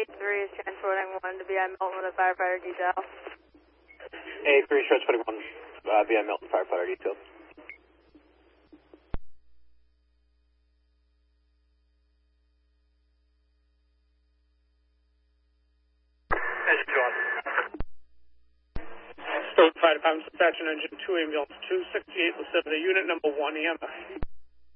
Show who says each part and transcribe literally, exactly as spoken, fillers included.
Speaker 1: three is transporting one to B I Milton with a firefighter detail.
Speaker 2: A three is transporting one uh, B I Milton firefighter detail.
Speaker 3: State Fire Department Dispatch Engine two Ambulance two sixty-eight was seven, unit number one, E M S.